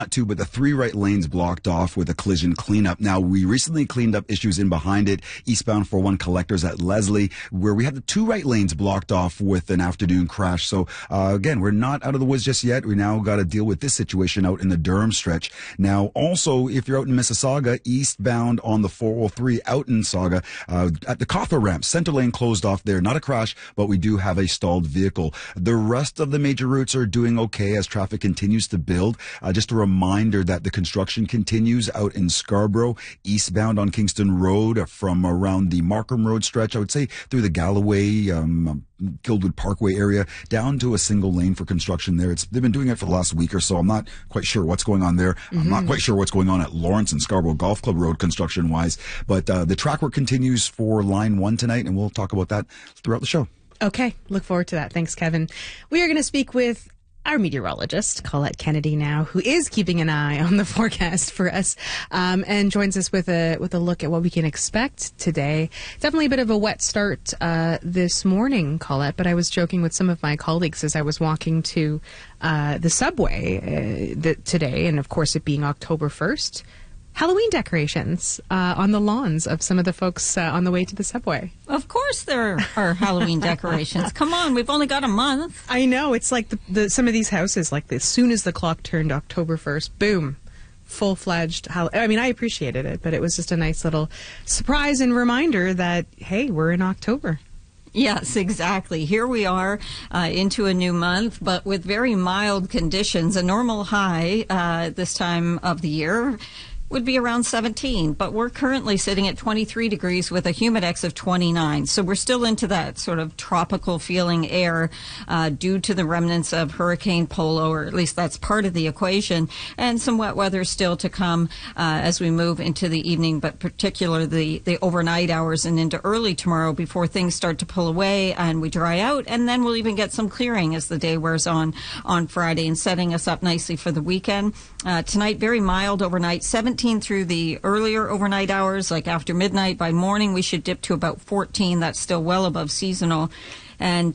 Two, but the three right lanes blocked off with a collision cleanup. Now, we recently cleaned up issues in behind it, eastbound 41 collectors at Leslie, where we had the two right lanes blocked off with an afternoon crash. So, again, we're not out of the woods just yet. We now got to deal with this situation out in the Durham stretch. Now, also, if you're out in Mississauga, eastbound on the 403 out in Sauga, at the Cawthra ramp, center lane closed off there. Not a crash, but we do have a stalled vehicle. The rest of the major routes are doing okay as traffic continues to build. Just a reminder that the construction continues out in Scarborough, eastbound on Kingston Road from around the Markham Road stretch, I would say through the Galloway, Guildwood Parkway area, down to a single lane for construction there. They've been doing it for the last week or so. I'm not quite sure what's going on there. I'm not quite sure what's going on at Lawrence and Scarborough Golf Club Road construction-wise. But the track work continues for Line 1 tonight, and we'll talk about that throughout the show. Okay, look forward to that. Thanks, Kevin. We are going to speak with our meteorologist, Colette Kennedy now, who is keeping an eye on the forecast for us, and joins us with a look at what we can expect today. Definitely a bit of a wet start this morning, Colette, but I was joking with some of my colleagues as I was walking to the subway today, and of course it being October 1st. Halloween decorations on the lawns of some of the folks on the way to the subway. Of course there are Halloween decorations. Come on, we've only got a month. I know. It's like some of these houses, like as soon as the clock turned October 1st, boom, full-fledged I mean, I appreciated it, but it was just a nice little surprise and reminder that, hey, we're in October. Yes, exactly. Here we are into a new month, but with very mild conditions. A normal high this time of the year would be around 17, but we're currently sitting at 23 degrees with a humidex of 29. So we're still into that sort of tropical feeling air due to the remnants of Hurricane Polo, or at least that's part of the equation, and some wet weather still to come as we move into the evening, but particularly the overnight hours and into early tomorrow before things start to pull away and we dry out, and then we'll even get some clearing as the day wears on Friday, and setting us up nicely for the weekend. Tonight, very mild overnight, 17 through the earlier overnight hours, like after midnight. By morning, we should dip to about 14. That's still well above seasonal. And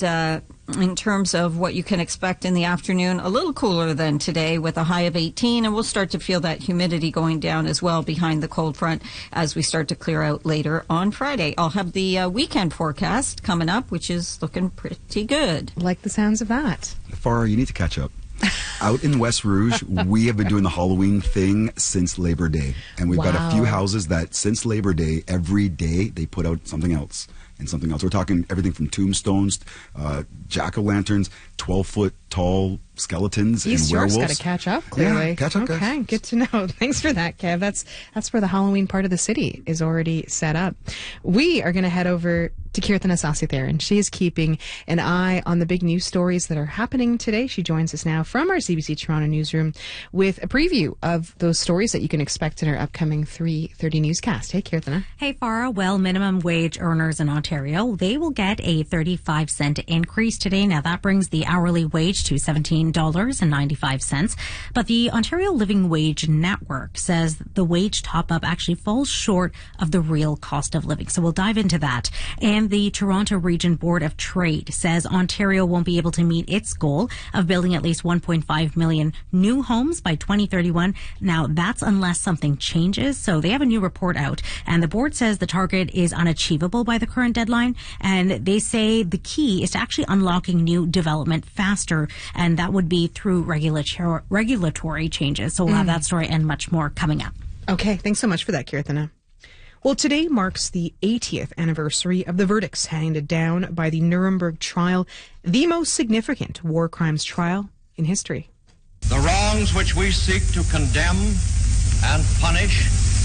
in terms of what you can expect in the afternoon, a little cooler than today with a high of 18. And we'll start to feel that humidity going down as well behind the cold front as we start to clear out later on Friday. I'll have the weekend forecast coming up, which is looking pretty good. Like the sounds of that. Farah, you need to catch up. Out in West Rouge, we have been doing the Halloween thing since Labor Day. And we've got a few houses that since Labor Day, every day they put out something else and something else. We're talking everything from tombstones, jack-o'-lanterns, 12-foot tall skeletons, East and werewolves. York's got to catch up, clearly. Yeah, catch up, okay, guys. Good to know. Thanks for that, Kev. That's where the Halloween part of the city is already set up. We are going to head over to Kirtana Sasitharan. She is keeping an eye on the big news stories that are happening today. She joins us now from our CBC Toronto newsroom with a preview of those stories that you can expect in our upcoming 3:30 newscast. Hey, Kirtana. Hey, Farah. Well, minimum wage earners in Ontario, they will get a 35-cent increase today. Now, that brings the hourly wage to $17.95. But the Ontario Living Wage Network says the wage top-up actually falls short of the real cost of living. So we'll dive into that. And the Toronto Region Board of Trade says Ontario won't be able to meet its goal of building at least 1.5 million new homes by 2031. Now, that's unless something changes. So they have a new report out, and the board says the target is unachievable by the current deadline. And they say the key is to actually unlocking new development faster, and that would be through regulatory changes. So we'll have that story and much more coming up. Okay, thanks so much for that, Kirtana. Well, today marks the 80th anniversary of the verdicts handed down by the Nuremberg trial, the most significant war crimes trial in history. The wrongs which we seek to condemn and punish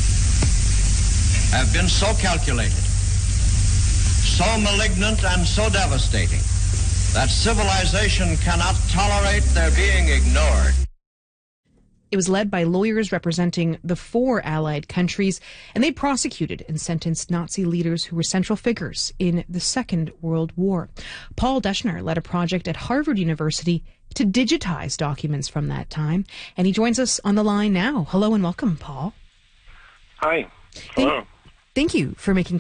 have been so calculated, so malignant and so devastating that civilization cannot tolerate their being ignored. It was led by lawyers representing the 4 Allied countries, and they prosecuted and sentenced Nazi leaders who were central figures in the Second World War. Paul Deschner led a project at Harvard University to digitize documents from that time, and he joins us on the line now. Hello and welcome, Paul. Hi. Hello. Thank you for making